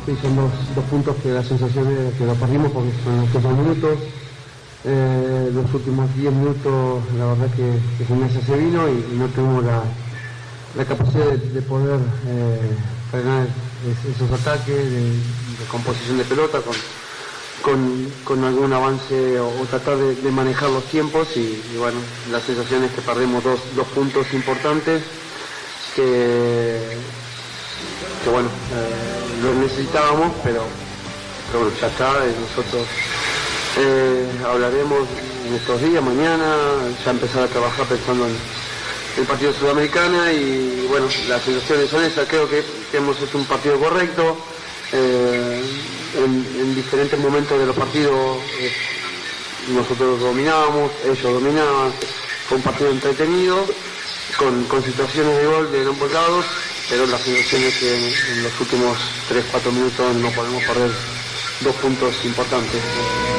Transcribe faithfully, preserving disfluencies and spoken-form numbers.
Sí, son dos, dos puntos que la sensación es que lo perdimos porque son los últimos minutos. Eh, los últimos diez minutos la verdad que, que Gimnasia se vino y, y no tuvimos la, la capacidad de, de poder eh, frenar es, esos ataques de, de composición de pelota con, con, con algún avance o, o tratar de, de manejar los tiempos y, y bueno, la sensación es que perdimos dos, dos puntos importantes que, que bueno, eh, los necesitábamos, pero, pero bueno, ya está, eh, nosotros eh, hablaremos en estos días, mañana, ya empezar a trabajar pensando en el partido Sudamericana y bueno, las sensaciones son esas, creo que, que hemos hecho un partido correcto, eh, en, en diferentes momentos de los partidos eh, nosotros dominábamos, ellos dominaban, fue un partido entretenido, con, con situaciones de gol de ambos lados, pero la sensación es que en, en los últimos tres cuatro minutos no podemos perder dos puntos importantes.